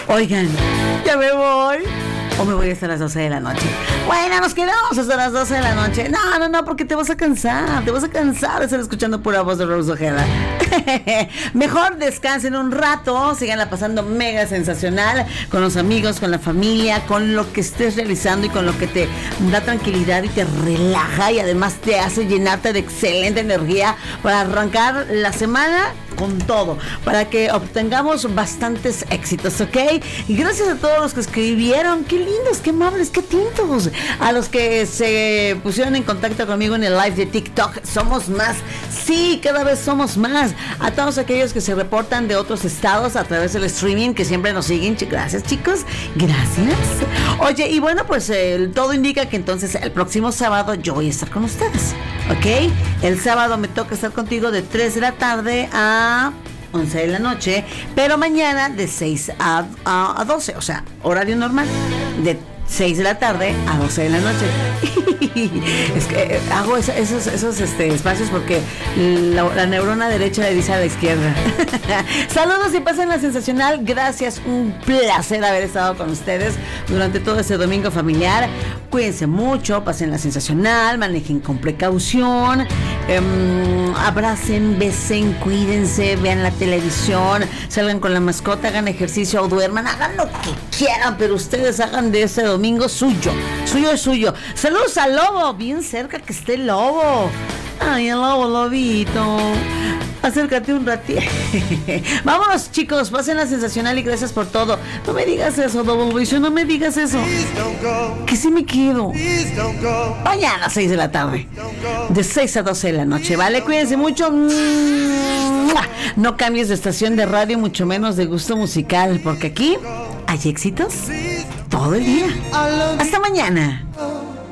Oigan, ya me voy. ¿O me voy hasta las 12 de la noche? Bueno, nos quedamos hasta las 12 de la noche. No, porque te vas a cansar. Te vas a cansar de estar escuchando pura voz de Rose Ojeda. Mejor descansen un rato. Síganla pasando mega sensacional con los amigos, con la familia, con lo que estés realizando y con lo que te da tranquilidad y te relaja y además te hace llenarte de excelente energía para arrancar la semana con todo, para que obtengamos bastantes éxitos, ¿ok? Y gracias a todos los que escribieron, qué lindos, qué amables, qué tintos, a los que se pusieron en contacto conmigo en el live de TikTok. Somos más, sí, cada vez somos más. A todos aquellos que se reportan de otros estados a través del streaming, que siempre nos siguen, gracias chicos, gracias. Oye, y bueno, pues todo indica que entonces el próximo sábado yo voy a estar con ustedes, ¿ok? El sábado me toca estar contigo de 3 de la tarde a 11 de la noche, pero mañana de 6 a 12, o sea, horario normal, de 6 de la tarde a 12 de la noche. Es que hago esos espacios porque la neurona derecha le dice a la izquierda. Saludos y pasen la sensacional. Gracias, un placer haber estado con ustedes durante todo este domingo familiar. Cuídense mucho, pasen la sensacional, manejen con precaución, abracen, besen, cuídense, vean la televisión, salgan con la mascota, hagan ejercicio o duerman, hagan lo que quieran, pero ustedes hagan de este domingo suyo. Saludos al lobo, bien cerca que esté el lobo. Ay, el lobo, lobito. Acércate un ratito. Vámonos, chicos, pasen la sensacional y gracias por todo. No me digas eso, Double Vision, no me digas eso. Que sí me quedo. Mañana a 6 de la tarde. De 6 a 12 de la noche, ¿vale? Cuídense mucho. No cambies de estación de radio, mucho menos de gusto musical, porque aquí hay éxitos todo el día. Hasta mañana.